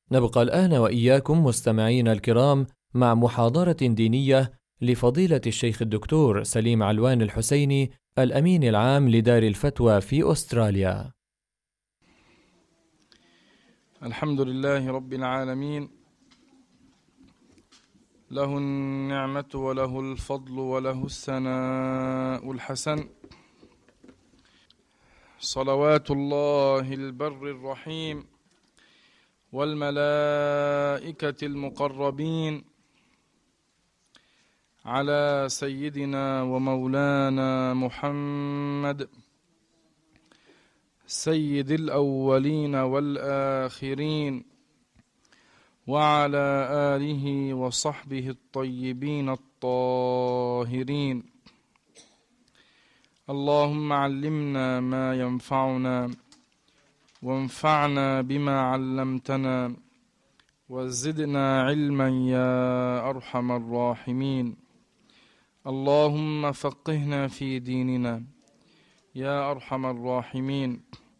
نبقى الآن وإياكم مستمعين الكرام مع محاضرة دينية لفضيلة الشيخ الدكتور سليم علوان الحسيني، الأمين العام لدار الفتوى في أستراليا. الحمد لله رب العالمين، له النعمة وله الفضل وله الثناء الحسن، صلوات الله البر الرحيم والملائكة المقربين على سيدنا ومولانا محمد سيد الأولين والآخرين، وعلى آله وصحبه الطيبين الطاهرين. اللهم علمنا ما ينفعنا وانفعنا بما علمتنا وزدنا علما يا أرحم الراحمين. اللهم فقهنا في ديننا يا أرحم الراحمين.